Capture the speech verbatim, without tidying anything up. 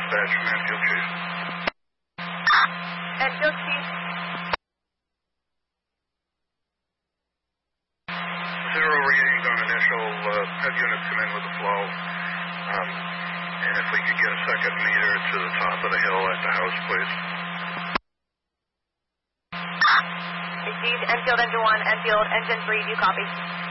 dispatch from Enfield, Chief. Enfield, Chief. Zero readings on initial. Uh, have units come in with the flow. Um, and if we could get a second meter to the top of the hill at the house, please. Received. Enfield, engine one. Enfield, engine three. Do you copy?